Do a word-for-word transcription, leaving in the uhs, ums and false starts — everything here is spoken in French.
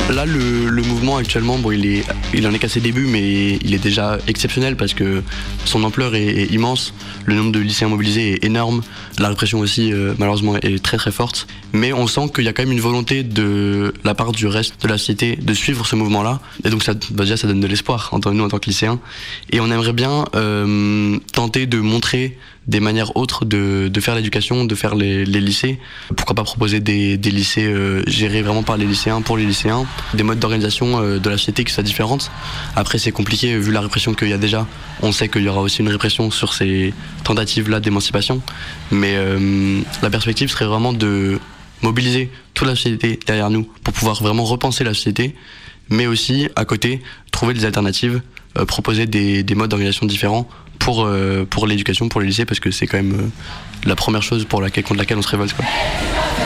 Là, le, le mouvement actuellement, bon, il, est, il en est qu'à ses débuts, mais il est déjà exceptionnel parce que son ampleur est, est immense, le nombre de lycéens mobilisés est énorme, la répression aussi, euh, malheureusement, est très très forte. Mais on sent qu'il y a quand même une volonté de la part du reste de la société de suivre ce mouvement-là. Et donc, ça, bah déjà, ça donne de l'espoir en tant que nous, en tant que lycéens. Et on aimerait bien euh, tenter de montrer des manières autres de, de faire l'éducation, de faire les, les lycées. Pourquoi pas proposer des, des lycées euh, gérés vraiment par les lycéens, pour les lycéens, des modes d'organisation euh, de la société qui soient différentes. Après, c'est compliqué vu la répression qu'il y a déjà. On sait qu'il y aura aussi une répression sur ces tentatives-là d'émancipation. Mais euh, la perspective serait vraiment de mobiliser toute la société derrière nous pour pouvoir vraiment repenser la société, mais aussi, à côté, trouver des alternatives, euh, proposer des, des modes d'organisation différents pour, euh, pour l'éducation, pour les lycées, parce que c'est quand même euh, la première chose pour laquelle, contre laquelle on se révolte, quoi.